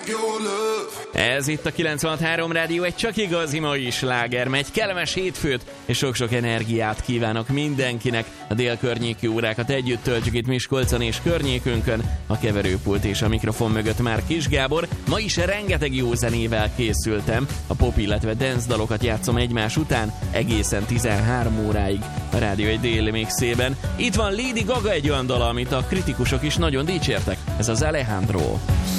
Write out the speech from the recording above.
Ez itt a 96.3 Rádió, egy csak igazi mai sláger megy. Kellemes hétfőt és sok-sok energiát kívánok mindenkinek. A délkörnyéki órákat együtt töltjük itt Miskolcon és környékünkön. A keverőpult és a mikrofon mögött már Kis Gábor. Ma is rengeteg jó zenével készültem. A pop, illetve dance dalokat játszom egymás után egészen 13 óráig a Rádió egy déli mixében. Itt van Lady Gaga egy olyan dal, amit a kritikusok is nagyon dicsértek. Ez az Alejandro.